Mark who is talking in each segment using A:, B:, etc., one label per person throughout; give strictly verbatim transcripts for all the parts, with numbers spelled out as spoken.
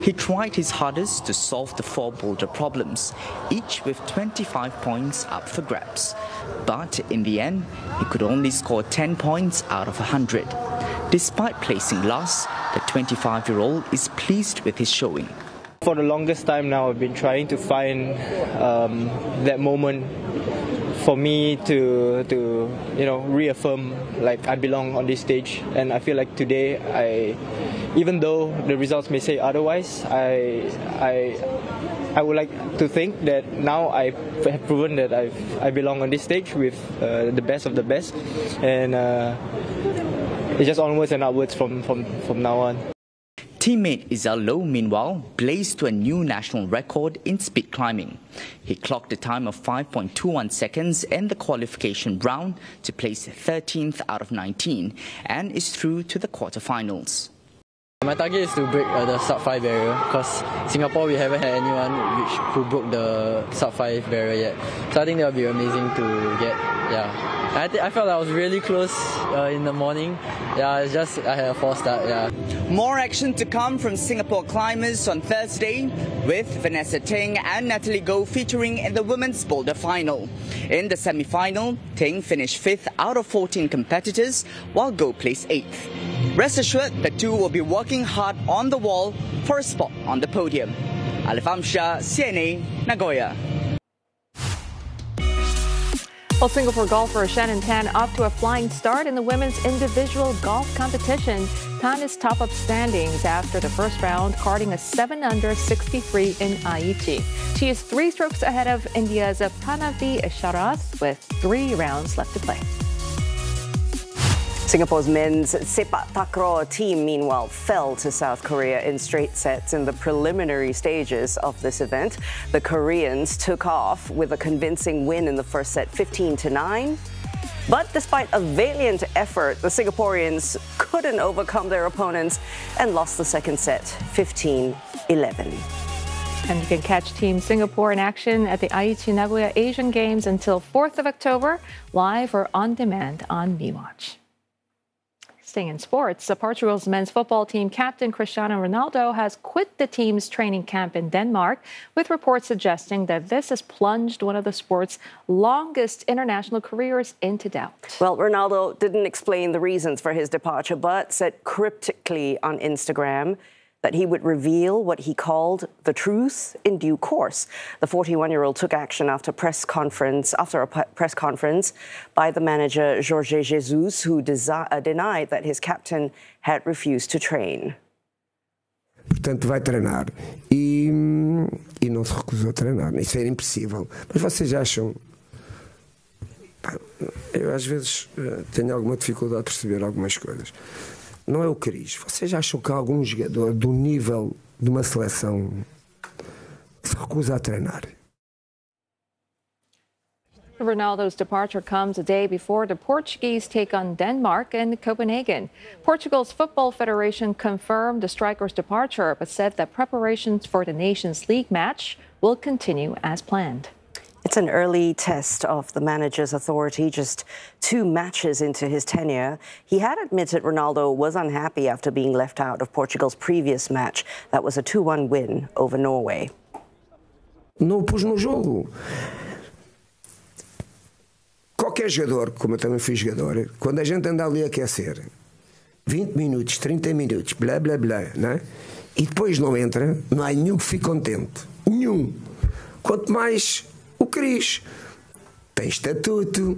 A: He tried his hardest to solve the four boulder problems, each with twenty-five points up for grabs. But in the end, he could only score ten points out of one hundred. Despite placing last, the twenty-five-year-old is pleased with his showing.
B: For the longest time now, I've been trying to find um, that moment for me to, to, you know, reaffirm like I belong on this stage. And I feel like today, I, even though the results may say otherwise, I, I, I would like to think that now I have proven that I I belong on this stage with uh, the best of the best, and uh, it's just onwards and upwards from from from now on.
A: Teammate Izzal Loh, meanwhile, blazed to a new national record in speed climbing. He clocked a time of five point two one seconds in the qualification round to place thirteenth out of nineteen and is through to the quarterfinals.
C: My target is to break uh, the sub five barrier, because Singapore we haven't had anyone which who broke the sub five barrier yet. So I think that would be amazing to get. Yeah. I, th I felt I was really close uh, in the morning. Yeah, it's just I had a false start. Yeah.
A: More action to come from Singapore climbers on Thursday, with Vanessa Ting and Natalie Goh featuring in the women's boulder final. In the semi-final, Ting finished fifth out of fourteen competitors, while Goh placed eighth. Rest assured, the two will be working hard on the wall for a spot on the podium. Alif Amshah, C N A, Nagoya.
D: Well, Singapore golfer Shannon Tan off to a flying start in the women's individual golf competition. Tan is top of standings after the first round, carding a seven under sixty-three in Aichi. She is three strokes ahead of India's Pranavi Sharath with three rounds left to play.
E: Singapore's men's sepak takraw team, meanwhile, fell to South Korea in straight sets in the preliminary stages of this event. The Koreans took off with a convincing win in the first set, fifteen to nine. But despite a valiant effort, the Singaporeans couldn't overcome their opponents and lost the second set, fifteen eleven.
D: And you can catch Team Singapore in action at the Aichi Nagoya Asian Games until fourth of October, live or on demand on MeWatch. Staying in sports, Portugal's men's football team captain Cristiano Ronaldo has quit the team's training camp in Denmark, with reports suggesting that this has plunged one of the sport's longest international careers into doubt.
E: Well, Ronaldo didn't explain the reasons for his departure, but said cryptically on Instagram that he would reveal what he called the truth in due course. The forty-one-year-old took action after press conference after a press conference by the manager Jorge Jesus, who uh, denied that his captain had refused to train.
F: Portanto, vai treinar e, e não se recusou a treinar. Isso era impossível. Mas vocês acham? Eu às vezes tenho alguma dificuldade de perceber algumas coisas. Não é o cariz. Vocês acham que algum jogador do nível de uma seleção se recusa a treinar?
D: Ronaldo's departure comes a day before the Portuguese take on Denmark in Copenhagen. Portugal's Football Federation confirmed the striker's departure, but said that preparations for the Nations League match will continue as planned.
E: It's an early test of the manager's authority, just two matches into his tenure. He had admitted Ronaldo was unhappy after being left out of Portugal's previous match. That was a two one win over Norway.
F: Não o pus no jogo. Qualquer jogador, como eu também fui jogador, quando a gente anda ali a aquecer, vinte minutos, trinta minutos, blá, blá, blá, né? E depois não entra, não há nenhum que fique contente. Nenhum. Quanto mais o Cris. Tem estatuto.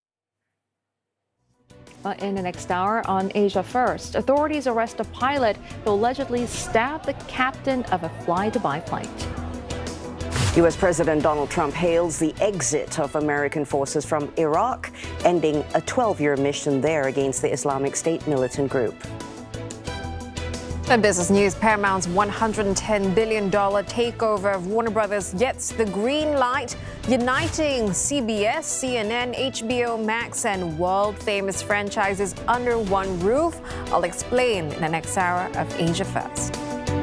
D: But in the next hour on Asia First, authorities arrest a pilot who allegedly stabbed the captain of a fly-Dubai flight.
E: U S President Donald Trump hails the exit of American forces from Iraq, ending a twelve-year mission there against the Islamic State militant group.
G: In business news, Paramount's one hundred ten billion dollars takeover of Warner Brothers gets the green light, uniting C B S, C N N, H B O Max, and world-famous franchises under one roof. I'll explain in the next hour of Asia First.